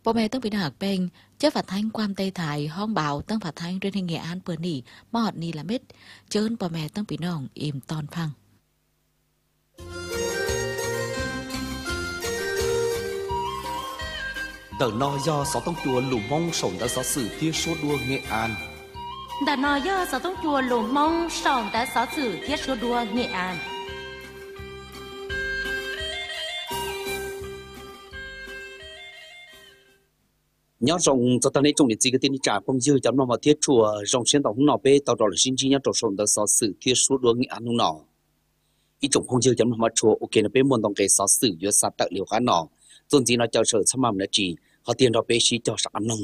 Bố mẹต้องเป็นหักเป็นเจ้าฝาทางความเตยถ่ายห้องเบาตั้งฝาทางเรื่องให้เงียอ่านเปิดหนีมอดนี่ละเม็ดเจิญพ่อแม่ต้องปีน้องอิ่มตอนพัง Đợt no do sáu tông chùa lù mông sổng đã sáu sử tiết số đua Nghệ An. Đợt no do sáu tông chùa lù mông sổng đã sáu sử tiết số đua Nghệ An. Nhớ rồng cho ta lấy trong điện chỉ cái tin trả phong dư chấm nó vào tiết chùa rồng xuyên tàu hung nọ bê tàu đỏ là xin chi nhớ trổ sổng đã sáu sử tiết số đua Nghệ An hung nọ. Ý trong phong dư chấm nó vào chùa ok nó bê muôn đồng cái sáu sử giữa sát tợ liều khá nọ. Tôn gì nó chờ sở xâm mầm là chỉ họ tiền đó bê xí cho sạc ăn nông.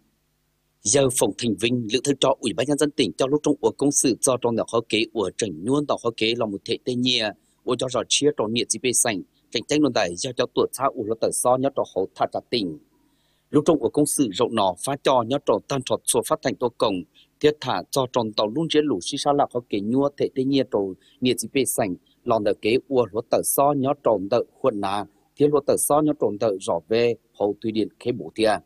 Giờ phòng Thành Vinh lựa thức cho Ủy ban nhân dân tỉnh cho lúc trong của công sự do trong đó khó kế của Trần Nhuôn đó khó kế là một thể tây nhia của cho rõ chia trong nhiệt gì bê xanh tranh tranh luôn đẩy do cho tuổi thao của tờ so nhớ trò hậu thả trả tỉnh. Lúc trong của công sự rộng nọ phá cho nhớ trò tan trọt số phát thành tô cổng thiết thả cho tròn tàu luôn chế lũ xí xa lạc khó kế nhua thể tây nhia trò nhiệt gì bê xanh lòn đờ kế của tờ so nhớ tròn đợi khuẩn nà thiết tờ so nhớ tròn đợi rõ về hậu tùy điện khế bổ tia.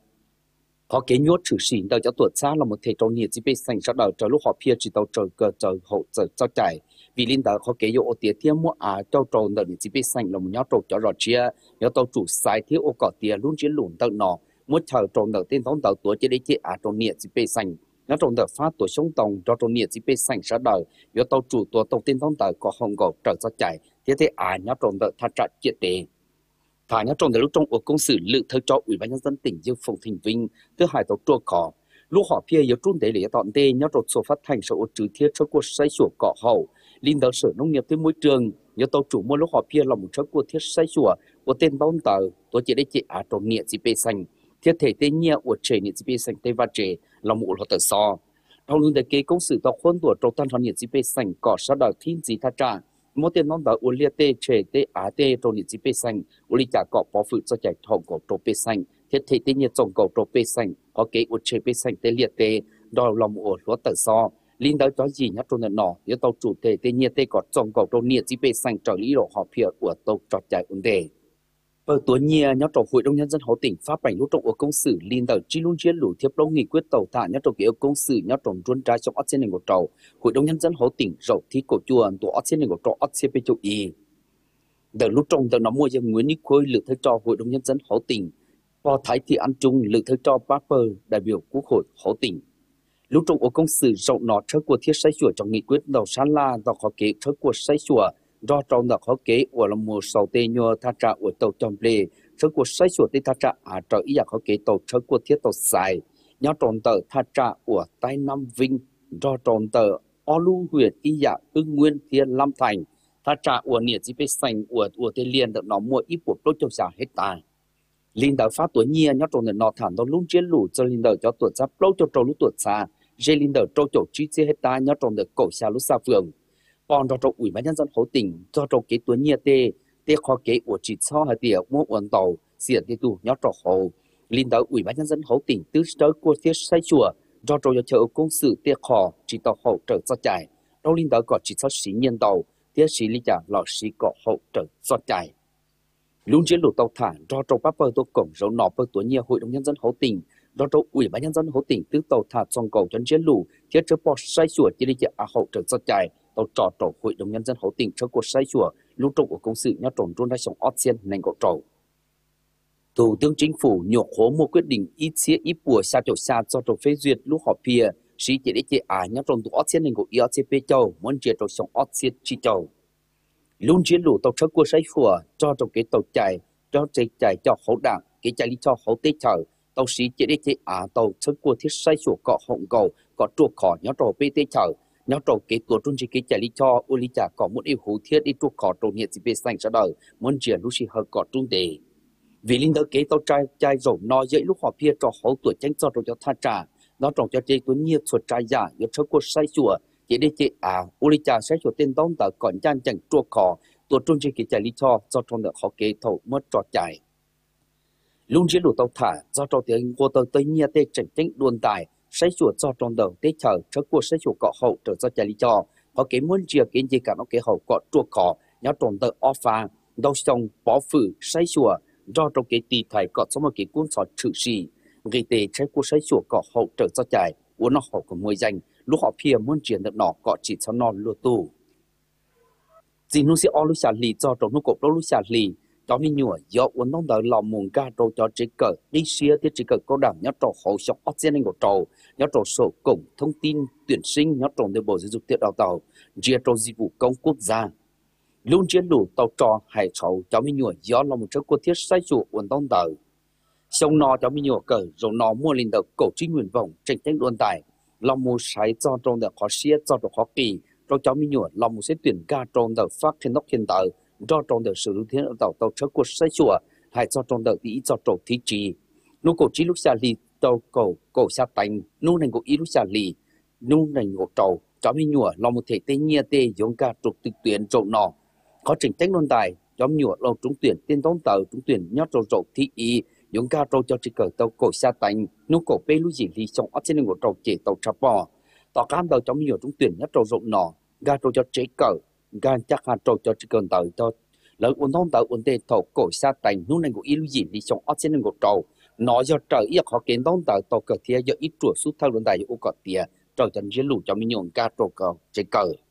Họ kế nhốt trừ xỉn đầu cho tuột xa là một thể trong nhiệt dịp bê xanh sau đầu trời lúc họ phía chỉ tàu trời cờ trời hậu trời cho chảy vì linh đạo họ kế dụ ô tía thiên mua cho trầu đầu nhiệt dịp bê xanh là một nhóm trầu cho rõ chia nhóm tàu chủ sai thiếu ô cỏ tía luôn chiến lùn tàu nọ muốn chờ trầu đầu tên thống tàu tuổi chế đế chế trong nhiệt dịp bê xanh nhóm trầu đầu phát tuổi sống tòng cho trong nhiệt dịp bê xanh sau đầu nhóm tàu chủ tuổi tàu tên thống tàu có hồng gầu trời cho chảy thế thế nhóm trầu đầu thắt chặt triệt đề. Thả nhớ trong lúc trong của công sự lựa thơ cho Ủy ban nhân dân tỉnh Dương Phong Thành Vinh thứ hai tàu trua cỏ lúc họ phía yếu trung để tọn tê nhớ trột số phát thành số trừ thiết cho cuộc xây sửa cỏ hậu liên đạo sở nông nghiệp tới môi trường nhớ tàu chủ mua lúc họ phía là một số cuộc thiết xây sửa của tên bóng tờ tôi chỉ để chị trong nhiệt dịp bê xanh thiết thể tên nhẹ của trẻ nhiệt dịp bê xanh tê và trẻ là một lọ tờ so trong luôn để kế công sự tàu khuôn tuổi trong tan hoàn nhiệt dịp bê xanh cỏ sau đó thiên gì tha trả mỗi tiền nón đỡ uốn liệt tê trẻ tê tê trong nhiệt dịp bê xanh uốn trả cọ bỏ phụ cho chạy thòng cổ trộn bê xanh thiết thể tê nhiệt trồng cổ trộn bê xanh họ kế uốn trẻ bê xanh tê liệt tê đòi lòng uốn lúa tờ so liên đới cho gì nhá trong nọ nếu tàu chủ thể tê nhiệt tê cọ trồng cổ trong nhiệt dịp bê xanh trở lý độ họ phía của tàu trọt chạy uốn đề ở tuổi nhia nhớ trong hội đồng nhân dân hậu tỉnh phát bản lúc trong của công sự liên đới chi luôn chiến lũ thiếp lâu nghị quyết tàu thả nhớ trong kiểu công sự nhớ trong ruân trái trong ấp trên nền của trầu hội đồng nhân dân hậu tỉnh rộng thi cổ chùa tổ ấp trên nền của trầu ấp trên bên châu y đợt lúc trong đợt nó mua dân Nguyễn Nhích Khôi lựa thay cho hội đồng nhân dân hậu tỉnh và Thái Thị An Trung lựa thay cho Papa đại biểu quốc hội hậu tỉnh lúc trong của công sự rộng nọ trước của thiết xây sửa trong nghị quyết đầu sáng la do khó kế trước của xây sửa do trong đó khó kế của là một số tê nhờ tha trả của tàu trong lề trước của xây sửa tê tha trả trở ý khó kế tàu trước của thiết tàu xài nhớ trong tờ tha trả của Tây Nam Vinh do trong tờ Olu huyện ý ưng nguyên thiên Lâm Thành tha trả của nhiệt dịp xanh của tê liên được nó mua ít của đôi châu xã hết tài linh đạo phát tuổi nhia nhớ trong nó thản đó luôn chiến lũ cho linh đạo cho tuổi giáp lâu cho trâu lúc tuổi xa dây linh đạo trâu chỗ chi hết tài nhớ trong được cổ xa lúc xa phường còn do trong Ủy ban nhân dân hậu tỉnh do trong cái tuổi nhia tê khó kế của chỉ so hai tiệt mua uốn tàu xiển tê tu nhớ trong hậu linh đạo Ủy ban nhân dân hậu tỉnh tứ tới của thiết xây chùa do trong chợ công sự tê khó chỉ tàu hậu trở ra chạy đâu linh đạo có chỉ so xí nhân tàu thiết xí lý trả lọ xí cọ hậu trở ra chạy luôn chiến lược tàu thả do trong bắp bơ tô cổng rau nọ bơ tuổi nhia Hội đồng nhân dân hậu tỉnh do trong Ủy ban nhân dân hậu tỉnh tứ tàu thả trong cầu chân chiến lũ thiết chợ bỏ xây chùa chỉ lý trả hậu trở ra chạy tàu trò trổ Hội đồng nhân dân hậu tỉnh cho cuộc xây chùa lưu trục của công sự nhớ trộn trôn ra sông Oxen nền cổ trầu Thủ tướng Chính phủ nhổ khố một quyết định ít xía ít bùa xa chỗ xa cho trổ phê duyệt lúc họ phía sĩ chỉ để chế nhớ trộn tụ Oxen nền cổ IOCP châu muốn chế trổ sông Oxen chi châu luôn chiến lũ tàu trước của xây chùa cho trổ cái tàu chạy cho hậu đảng cái chạy đi cho hậu tế chờ tàu sĩ chỉ để chế tàu trước của thiết xây chùa có hậu cầu có chuột khó nhớ trổ PT chờ nhớ trâu kế tuổi trung chỉ kế chạy đi cho u lý trả có một yêu hữu thiết đi chuột khó trâu nhiệt dịp bê xanh sau đời muốn chuyển lúc xí hơi có trung đề vì linh đỡ kế tàu trai rổ no dễ lúc họ phía cho hậu tuổi tranh cho trâu cho tha trả nó trồng cho chế tuổi nhiệt chuột trai giả nhớ trâu của say chùa chỉ để chế u lý trả say chùa tên tông tờ còn chan chẳng chuột khó tuổi trung chỉ kế chạy đi cho trâu được họ kế thầu mất trò chạy luôn chiến lũ tàu thả do trâu tiếng của tàu tây nhiệt tê tranh đuôn tài xây chùa cho trong đầu tết chờ trước cuộc xây chùa cọ hậu trở ra chạy lý cho họ kế muốn chia kiến gì cả nó kế hậu cọ chuột cọ nhớ trong tờ offa đau sông bỏ phử xây chùa do trong cái tì thải có số một cái cuốn sọ trừ sĩ gây tệ trái của sấy sủa có hậu trợ cho chạy uốn nó hậu của mùi danh lúc họ phía muốn chuyển được nọ có chỉ cho non lúa tu chỉ nó sẽ ở lúc xả lì cho trong nó cột lúc xả lì cho mình nhựa do uốn nó đợi lòng mùng ca trâu cho chỉ cờ đi xía thì chỉ cờ có đảm nhớ trâu hậu sọc ở trên này của trâu nhớ trâu sổ cổng thông tin tuyển sinh nhớ trâu từ bộ giáo dục đào tạo chia trâu dịch vụ công quốc gia luôn chiến đủ tàu trò hải sầu cho mình nhựa do là một chỗ quốc thiết sai sụp uốn tông đợi sông nọ cho mình nhựa cờ rồi nọ mua lên đầu cổ chính nguyện vọng tranh tranh luận tài lòng mua sái cho trong được khó xía cho được khó kỳ cho mình nhựa lòng mua sẽ tuyển ca trong được phát trên nóc hiện tại cho trong được sử dụng thiên tàu tàu车国sai sụa hay cho trong được ý cho trâu thị trì nô cổ chỉ lúc xa lì tàu cổ xa tành nô này cổ ý lúc xa lì nô này cổ trâu cho mình nhựa lòng một thể tê nhia tê giống ca trục thực tuyển trâu nọ có trình tranh luận tài cho mình nhựa lòng trúng tuyển tiên tông tàu trúng tuyển nhớ trâu thị ý dùng ca trâu cho chỉ cờ tàu cổ xa tành nô cổ bê lúc gì lì xong ở trên đường trâu chỉ tàu chập bò tàu cam tàu cho mình nhựa trúng tuyển nhớ trâu rộng nọ ga trâu cho chế cờ ga chắc hạt trâu cho chỉ cần tàu cho lỡ uốn thông tàu uốn tê tàu cổ xa tành nô này của ý lúc gì lì xong ở trên đường trâu nó do trời ít họ kiến tông tàu tàu cờ thia do ít chuột suốt thao luận tài u cọt tía trâu chân dưới lù cho mình nhựa ga trâu cờ chế cờ